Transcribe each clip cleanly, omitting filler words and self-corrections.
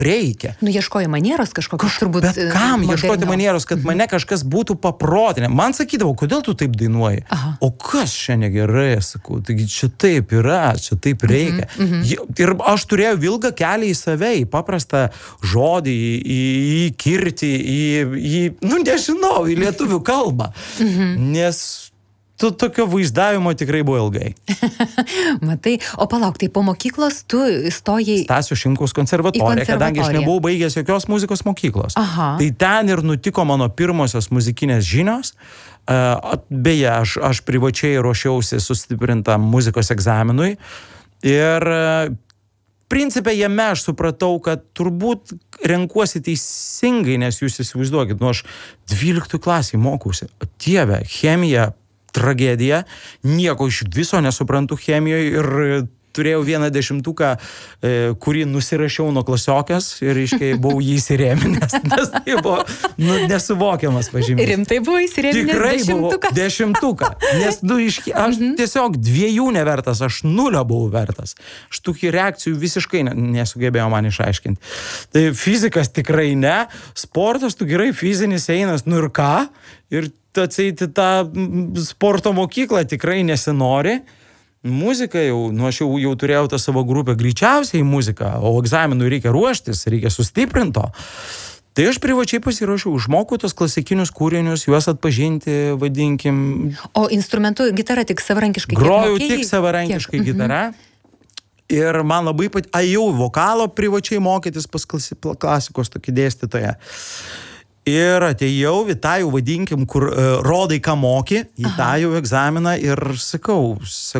reikia. Nu, ieškoji manieros kažkokios turbūt. Bet kam ieškoti manieros, kad mane kažkas būtų paprotinę? Man sakydavo, kodėl tu taip dainuoji? Aha. O kas čia negerai, sakau, taigi čia taip yra, čia taip reikia. Ir aš turėjau ilgą kelią į save, į paprastą žodį, į kirtį, nu nežinau, į lietuvių kalbą. Nes tokio vaizdavimo tikrai buvo ilgai. Matai, o palauk, tai po mokyklos tu stojai... Stasio Šimkaus konservatoriją, kadangi aš nebuvau baigęs jokios muzikos mokyklos. Aha. Tai ten ir nutiko mano pirmosios muzikinės žinios. Beje, aš privačiai ruošiausi sustiprintam muzikos egzaminui. Ir principe jame aš supratau, kad turbūt renkuosi teisingai, nes jūs įsivaizduokit, aš 12 klasėje mokausi. Dieve, chemija, tragedija, nieko iš viso nesuprantu chemijoje ir turėjau 10, kurį nusirašiau nuo klasiokės ir iškai buvau jį įsirėminęs, nes tai buvo nesuvokiamas pažymys. Rimtai buvo įsirėminęs 10? Tikrai buvau 10, nes aš tiesiog 2 nevertas, aš 0 buvau vertas. Aš tų reakcijų visiškai nesugebėjau man išaiškinti. Tai fizikas tikrai ne, sportas tu gerai fizinis einas, nu ir ką? Ir atsieiti tą sporto mokyklą tikrai nesinori. Muzika aš jau turėjau tą savo grupę greičiausiai muziką, o egzaminui reikia ruoštis, reikia sustiprinto. Tai aš privačiai pasiruošiau, išmokau tos klasikinius kūrinius, juos atpažinti, vadinkim. O instrumentu gitara tik savarankiškai? Grojau tik savarankiškai gitara. Ir man labai jau vokalo privačiai mokytis pas klasikos tokį dėstytoją. Ir atėjau į tą jau vadinkim, kur rodai, ką moki, į tą jau egzaminą ir sakau,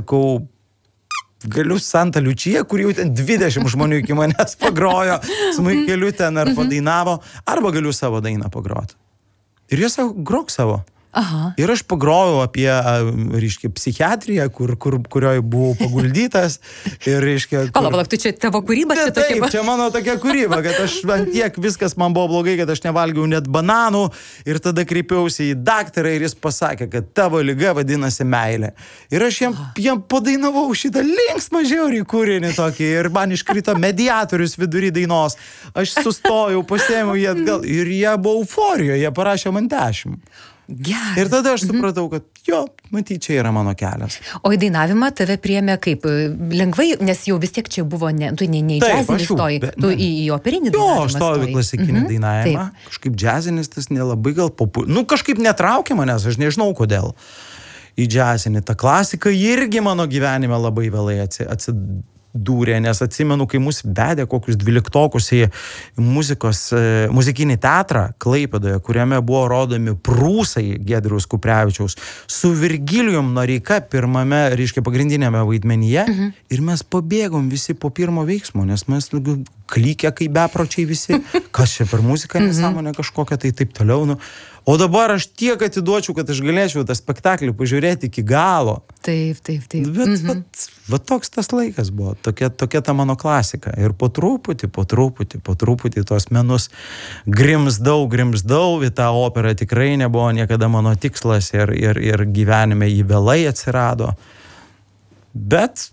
galiu Santa Liučija, kur jau ten 20 žmonių iki manęs pagrojo, smuikeliu ten ar padainavo, arba galiu savo dainą pagroti. Ir jie sako, grok savo. Aha. Ir aš pagrojau apie, reiškia, psichiatriją, kurioje buvau paguldytas. Ir, reiškia... Palauk, tu čia tavo kūryba? Taip, čia mano tokia kūryba, kad aš tiek viskas man buvo blogai, kad aš nevalgiau net bananų. Ir tada kreipiausi į daktarą ir jis pasakė, kad tavo liga vadinasi meilė. Ir aš jam padainavau šitą linksmą žiaurį kūrinį tokį. Ir man iškrito mediatorius vidury dainos. Aš sustojau, pasiėmiau jį atgal. Ir jie buvo euforijoje, jie parašė man 10. Geras. Ir tada aš supratau, kad matyt, čia yra mano kelias. O į dainavimą tave priėmė kaip lengvai, nes jau vis tiek čia buvo, tu ne į džiazinį stoji, tu į operinį dainavimą stoji. Jo, aš stoju į klasikinį dainavimą. Kažkaip džiazinis tas nelabai gal kažkaip netraukė manęs, aš nežinau kodėl. Į džiazinį. Ta klasika irgi mano gyvenime labai vėlai atsidūrė, nes atsimenu, kai mus vedė kokius 12-okus į muzikinį teatrą Klaipėdoje, kuriame buvo rodomi Prūsai Giedriaus Kuprevičiaus su Virgilijum Noreika pirmame, reiškia, pagrindinėme vaidmenyje. Ir mes pabėgom visi po pirmo veiksmo, nes mes klykia kaip bepročiai visi. Kas čia per muziką nesąmonė kažkokia, tai taip toliau. O dabar aš tiek atiduočiau, kad aš galėčiau tą spektaklį pažiūrėti iki galo. Taip. Bet toks tas laikas buvo, tokia ta mano klasika. Ir po truputį tos menus grimzdau, į tą operą tikrai nebuvo niekada mano tikslas ir gyvenime jį vėlai atsirado. Bet,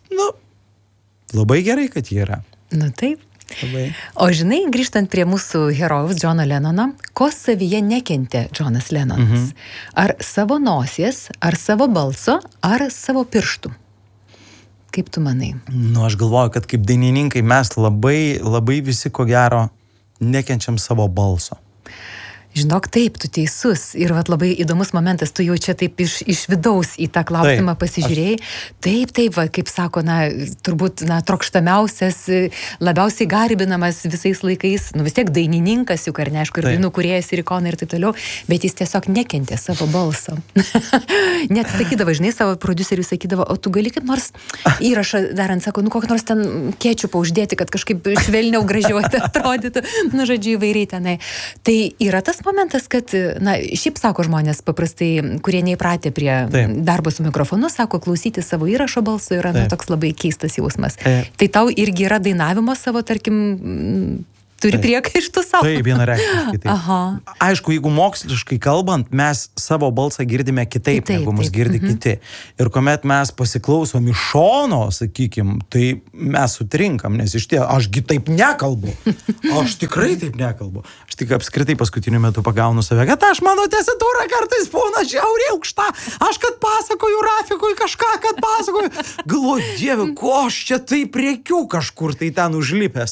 labai gerai, kad jį yra. Taip. Labai. O žinai, grįžtant prie mūsų herojaus Džono Lenono, ko savyje nekentė Džonas Lenonas? Ar savo nosies, ar savo balso, ar savo pirštų? Kaip tu manai? Aš galvoju, kad kaip dainininkai mes labai visi, ko gero, nekenčiam savo balso. Žinok, taip, tu teisus. Ir labai įdomus momentas, tu jau čia taip iš vidaus į tą klausimą pasižiūrėjai. Taip, kaip sako, turbūt, trokštamiausias, labiausiai garbinamas visais laikais, vis tiek dainininkas, juk ar neaišku, ir dainų kūrėjas, ir ikona, ir taip toliau, bet jis tiesiog nekentė savo balso. Net sakydavo, žinai, savo prodiuseriui sakydavo, o tu gali kaip nors įrašą darant, sako, kokį nors ten kečupą uždėti, kad kažkaip švelniau, gražiau atrodytų, žodžiu, įvairiai tenai. Tai yra tas momentas, kad, šiaip sako žmonės paprastai, kurie neįpratę prie darbo su mikrofonu, sako, klausyti savo įrašo balso yra toks labai keistas jausmas. Tai tau irgi yra dainavimo savo, tarkim, turi priekaištų savo. Tai vienareikšmiškai taip. Aha. Aišku, jeigu moksliškai kalbant, mes savo balsą girdime kitaip, negu mus girdi kiti. Ir kuomet mes pasiklausom iš šono, sakykim, tai mes sutrinkam, nes iš tie, ašgi taip nekalbu. Aš tikrai taip nekalbu. Aš tik apskritai paskutiniu metu pagaunu save, kad mano tesitūra kartais būna žiauriai aukšta. Aš kad pasakoju Rafikui kažką, kad pasakoju. Galvoju, Dieve, ko aš čia taip rėkiu kažkur tai ten užlipęs.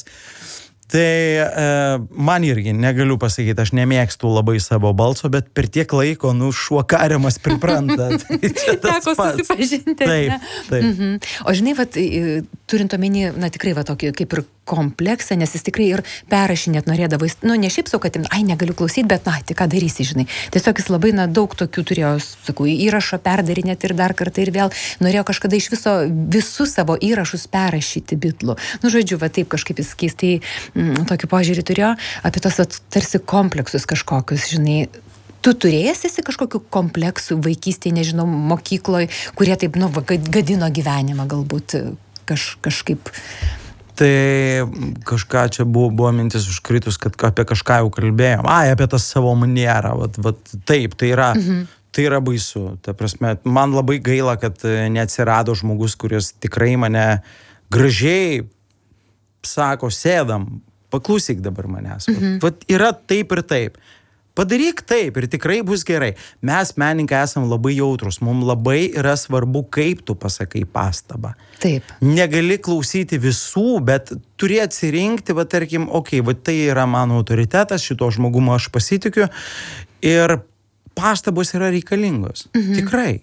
Tai man irgi negaliu pasakyti, aš nemėgstu labai savo balso, bet per tiek laiko, šuo kariamas pripranta. Teko susipažinti. Taip. O žinai, turint omeny, tikrai tokį kaip ir kompleksą, nes jis tikrai ir perrašinėt norėdavo, ne šiaip sau, kad negaliu klausyti, bet tai ką darysi, žinai. Tiesiog jis labai daug tokių turėjo, sakau, įrašo perdarinėt ir dar kartą ir vėl norėjo kažkada iš visus savo įrašus perrašyti Bitlų. Žodžiu, taip kažkaip jis keistai tokį požiūrį turėjo apie tos tarsi kompleksus kažkokius, žinai. Tu turėjęs esi kažkokių kompleksų vaikystėje, nežinau, mokykloje, kurie taip, gadino gyvenimą galbūt kažkaip. Tai kažką čia buvo mintis užkritus, kad apie kažką jau kalbėjom. Apie tą savo manierą. Taip, tai yra baisu. Ta prasme, man labai gaila, kad neatsirado žmogus, kuris tikrai mane gražiai sako, sėdam, paklausyk dabar manęs. Yra taip ir taip. Padaryk taip ir tikrai bus gerai. Mes, menininkai, esam labai jautrus. Mums labai yra svarbu, kaip tu pasakai pastabą. Taip. Negali klausyti visų, bet turi atsirinkti, tarkim, tai yra mano autoritetas, šito žmogumo aš pasitikiu ir pastabos yra reikalingos. Tikrai.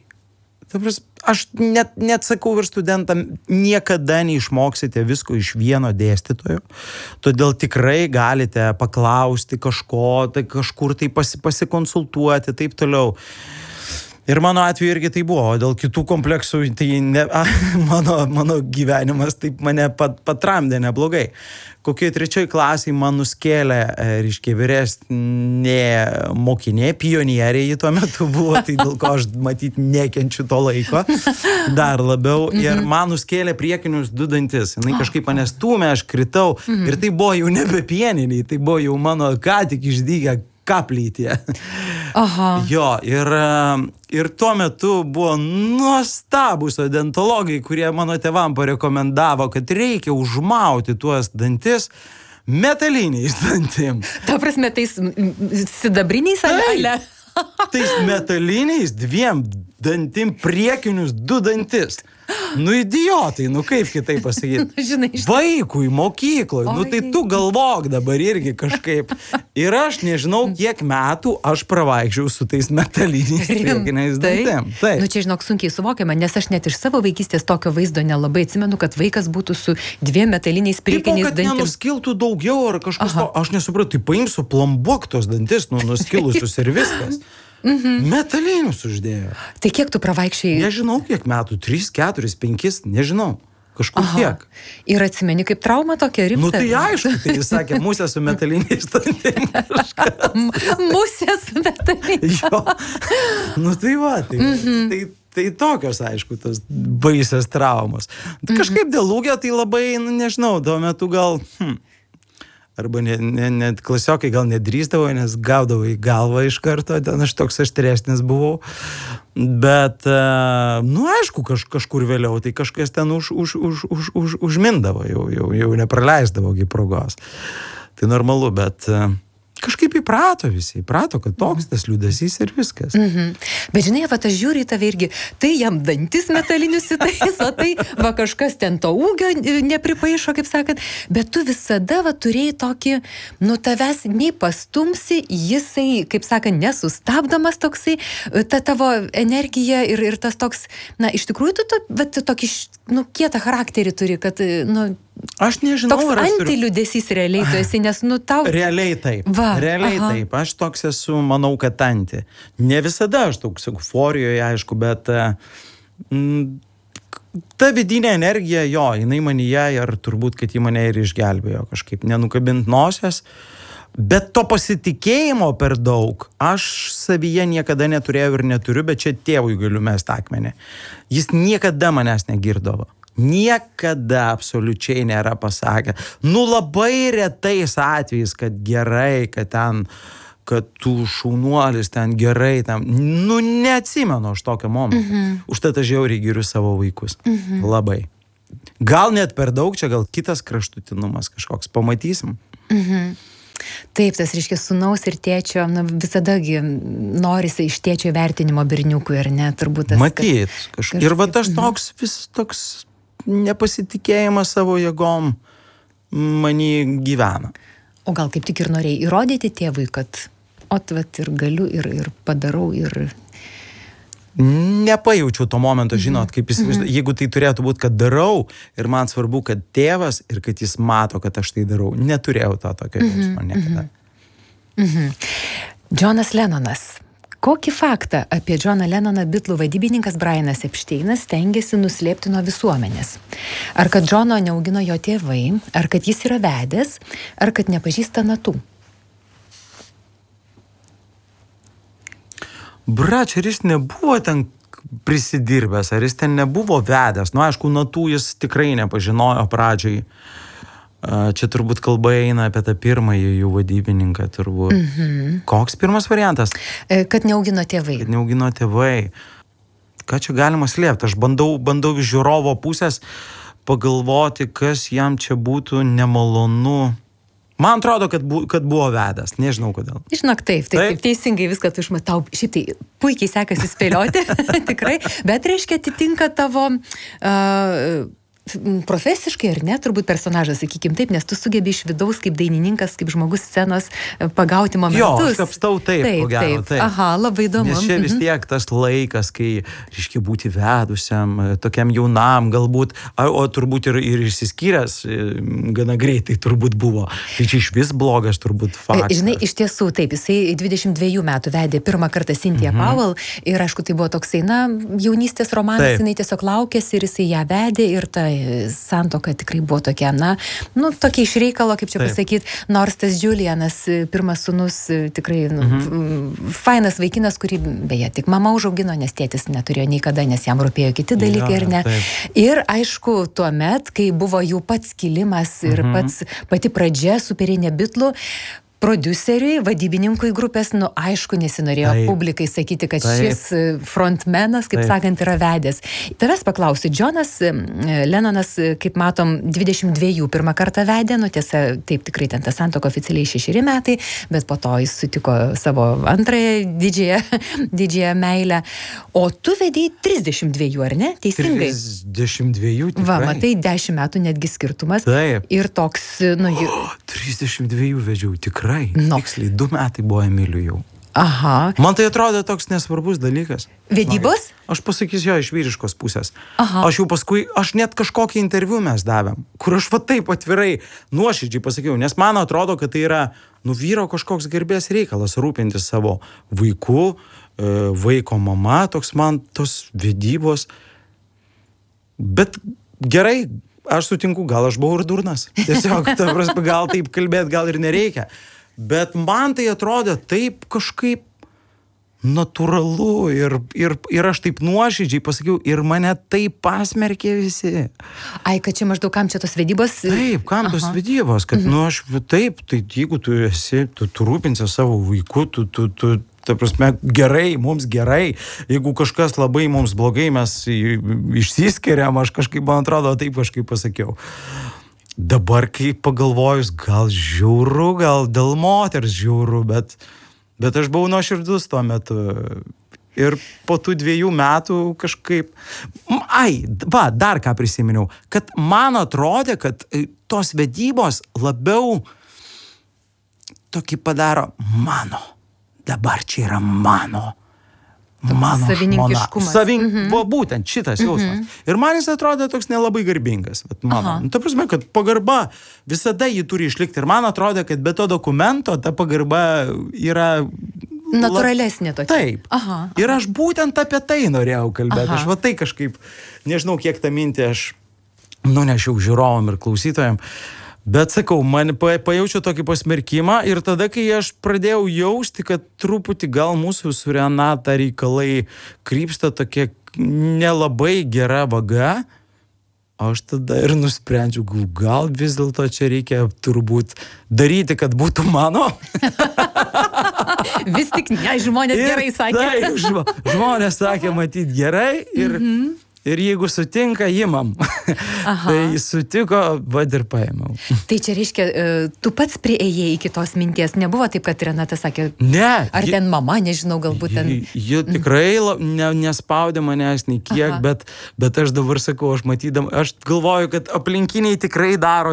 Aš net sakau ir studentam, niekada neišmoksite visko iš vieno dėstytojo, todėl tikrai galite paklausti kažko, tai kažkur tai pasikonsultuoti, taip toliau. Ir mano atveju irgi tai buvo, o dėl kitų kompleksų, tai mano gyvenimas taip mane patramdė neblogai. Kokioj 3 klasėje man nuskėlė, vyresnė mokinė, pionierė ji tuo metu buvo, tai dėl ko aš matyt nekenčiu to laiko dar labiau. Ir man nuskėlė priekinius 2 dantis. Jis kažkaip mane stūmė, aš kritau. Ir tai buvo jau nebe pieniniai, tai buvo jau mano ką tik išdygę kaplytie. Aha. Jo, ir tuo metu buvo nuostabūs odontologai, kurie mano tėvam parekomendavo, kad reikia užmauti tuos dantis metaliniais dantim. Ta prasme, tais sidabriniais ale? Tais metaliniais 2 dantim priekinius 2 dantis. Idiotai, kaip kitaip pasakyti. Žinai, Vaikui mokykloje, tai tu galvok dabar irgi kažkaip. Ir aš nežinau, kiek metų aš pravaikščiau su tais metaliniais priekiniais dantim. Taip. Čia, žinok, sunkiai suvokiama, nes aš net iš savo vaikystės tokio vaizdo nelabai atsimenu, kad vaikas būtų su 2 metaliniais priekiniais dantim. Kad nenuskiltų daugiau ar kažkas to, aš nesupratau, tai paimsiu plombuok tos dantis, nuskilusius ir viskas. Metalinius uždėjo. Tai kiek tu pravaikščiai? Nežinau, kiek metų, 3, 4, 5, nežinau. Kažkur tiek. Ir atsimeni kaip trauma tokia rimta? Tai aišku, tai jis sakė, musė su metaliniais dantim. Musė su metaliniais. Jo. Tai tokios, aišku, tos baisios traumos. Kažkaip dėl ūgio tai labai, nežinau, tuo metu gal... Arba net klasiokai gal nedrįsdavo, nes gaudavo į galvą iš karto, ten aš toks aštresnis buvau. Bet, aišku, kažkur vėliau, tai kažkas ten užmindavo, jau nepraleisdavo progos. Tai normalu, bet kažkaip įprato visi, kad toks tas liūdesys ir viskas. Bet žinai, aš žiūriu į tave irgi, tai jam dantis metalinius įtaiso, tai kažkas ten to ūgio nepripaišo, kaip sakant, bet tu visada turėjai tokį, tavęs nei pastumsi, jisai, kaip sakant, nesustabdomas toksai, ta tavo energija ir tas toks, iš tikrųjų tu tokį, kietą charakterį turi, kad, aš nežinau, toks antiliūdesys realiai tu esi, nes tau... Realiai taip. Taip. Aš toks esu, manau, kad anti. Ne visada aš toks euforijoje, aišku, bet ta vidinė energija, jinai manyje ir turbūt, kad ji mane ir išgelbėjo kažkaip, nenukabint nosies. Bet to pasitikėjimo per daug aš savyje niekada neturėjau ir neturiu, bet čia tėvui galiu mest akmenį. Jis niekada manęs negirdavo. Niekada absoliučiai nėra pasakę. Nu labai retais atvejais, kad gerai, kad tu šaunuolis ten gerai, nu neatsimenu aš tokio momento. Užtat aš žiauriai giriu savo vaikus. Labai. Gal net per daug, čia gal kitas kraštutinumas kažkoks, pamatysim. Taip, tas reiškia sūnaus ir tėčio, visadagi norisi iš tėčio įvertinimo berniukui, ar ne, turbūt tas. Matyt, ir va tas toks nepasitikėjimas savo jėgom manį gyvena. O gal kaip tik ir norėjai įrodyti tėvui, kad vat ir galiu, ir padarau, ir... Nepajaučiau to momento, žinot, kaip įsivaizduoju, jeigu tai turėtų būti, kad darau, ir man svarbu, kad tėvas ir kad jis mato, kad aš tai darau. Neturėjau to tokio jausmo niekada. Johnas Lennonas. Kokį faktą apie Johną Lennoną Beatlų vadybininkas Brianas Epsteinas stengiasi nuslėpti nuo visuomenės? Ar kad Johno neaugino jo tėvai, ar kad jis yra vedęs, ar kad nepažįsta natų? Brač, ar jis nebuvo ten prisidirbęs, ar jis ten nebuvo vedęs? Nu, aišku, natų jis tikrai nepažinojo pradžiai. Čia turbūt kalba eina apie tą pirmąjį jų vadybininką, turbūt. Koks pirmas variantas? Kad neaugino tėvai. Kad neaugino tėvai. Ką čia galima slėpti? Aš bandau iš žiūrovo pusės pagalvoti, kas jam čia būtų nemalonu. Man atrodo, kad buvo vedęs. Nežinau kodėl. Žinok, taip, teisingai viską tu išmatau. Šiaip tai puikiai sekasi spėlioti, tikrai. Bet reiškia atitinka tavo... profesiškai ar ne, turbūt personažas, sakykim taip, nes tu sugebi iš vidaus kaip dainininkas, kaip žmogus scenos pagauti momentus. Jo, aš kapstau taip, ko gero, taip. Aha, labai įdomu. Nes čia vis tiek tas laikas, kai, reiškia, būti vedusiam, tokiam jaunam, galbūt, o turbūt ir išsiskyręs gana greitai turbūt buvo. Tai čia iš vis blogas turbūt faktas. Žinai, iš tiesų, taip, jisai 22 metų vedė pirmą kartą Cynthia Powell ir, aišku, tai buvo toksai, jaunystės romanas, jinai tiesiog laukėsi ir jisai ją vedė ir ta santuoka tikrai buvo tokia, tokia iš reikalo, kaip čia pasakyti, nors tas Julianas, pirmas sūnus, tikrai fainas vaikinas, kurį beje tik mama užaugino, nes tėtis neturėjo niekada, nes jam rūpėjo kiti dalykai ir ne. Ir aišku, tuomet, kai buvo jų pats kilimas ir pati pradžia superinė Beatlų, prodiuseriui, vadybininkui grupės, aišku, nesinorėjo publikai sakyti, kad šis frontmenas, kaip sakant, yra vedęs. Tavęs paklausiu, Johnas Lennonas, kaip matom, 22 pirmą kartą vedė, tiesa, taip tikrai ten ta santuoka oficialiai 6 metai, bet po to jis sutiko savo antrąją didžiąją meilę. O tu vedėjai 32, ar ne? Teisingai? 32, tikrai. Va, matai, 10 metų netgi skirtumas. Taip. Ir toks, 32 vedžiau, tikrai. Tiksliai, 2 metai buvo Emilių jau. Aha. Man tai atrodo toks nesvarbus dalykas. Vedybos? Aš pasakysiu jo iš vyriškos pusės. Aha. Aš net kažkokį interviu mes davėm, kur aš taip atvirai, nuoširdžiai pasakiau, nes man atrodo, kad tai yra, vyro kažkoks garbės reikalas rūpintis savo vaiku, vaiko mama, toks man tos vedybos. Bet gerai, aš sutinku, gal aš buvau ir durnas. Tiesiog, gal taip kalbėt, gal ir nereikia. Bet man tai atrodė taip kažkaip natūralu ir aš taip nuoširdžiai pasakiau ir mane taip pasmerkė visi. Ai, kad čia maždaug kam čia tos vedybos? Taip, kam tos vedybos, kad aš taip, tai jeigu tu esi, tu rūpinsi savo vaiku, tu ta prasme, gerai, mums gerai, jeigu kažkas labai mums blogai, mes išsiskiriam, aš kažkaip, man atrodo, taip kažkaip pasakiau. Dabar, kai pagalvojus, gal žiauru, gal dėl moters žiauru, bet aš buvau nuoširdus tuo metu. Ir po tų 2 metų kažkaip... dar ką prisiminiau, kad man atrodė, kad tos vedybos labiau tokį padaro mano. Dabar čia yra mano savininkiškumas. Būtent šitas jausmas. Ir man jis atrodė toks nelabai garbingas. Ta prasme, kad pagarba visada jį turi išlikti. Ir man atrodė, kad be to dokumento ta pagarba yra... natūralesnė tokia. Taip. Aha. Ir aš būtent apie tai norėjau kalbėti. Aš tai kažkaip, nežinau, kiek tą mintį aš nunešiau žiūrovom ir klausytojam. Bet sakau, man pajaučiau tokį pasmerkimą ir tada, kai aš pradėjau jausti, kad truputį gal mūsų su Renata reikalai krypsta tokia nelabai gera vaga, Aš tada ir nusprendžiau, gal vis dėlto čia reikia turbūt daryti, kad būtų mano. Vis tik ne, žmonės gerai sakė. Taip, žmonės sakė, matyt gerai ir jeigu sutinka, imam. Tai sutiko, vad ir paėmiau. Tai čia reiškia, tu pats priėjai iki tos minties, nebuvo taip, kad Renata sakė, ne, ar ten mama, nežinau, galbūt ten. Ji tikrai nespaudė manęs nei kiek, bet aš dabar sakau, aš galvoju, kad aplinkiniai tikrai daro